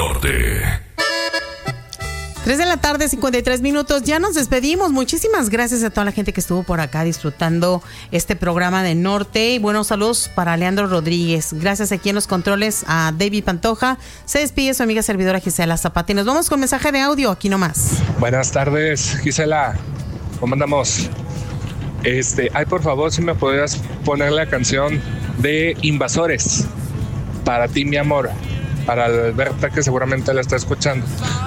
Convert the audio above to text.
Norte. 3 de la tarde, 53 minutos. Ya nos despedimos. Muchísimas gracias a toda la gente que estuvo por acá disfrutando este programa de Norte. Y buenos saludos para Leandro Rodríguez. Gracias aquí en los controles a David Pantoja. Se despide su amiga servidora Gisela Zapata. Y nos vamos con mensaje de audio aquí nomás. Buenas tardes, Gisela. ¿Cómo andamos? Ay, por favor, si me podrías poner la canción de Invasores. Para ti, mi amor. Para Alberta, que seguramente la está escuchando.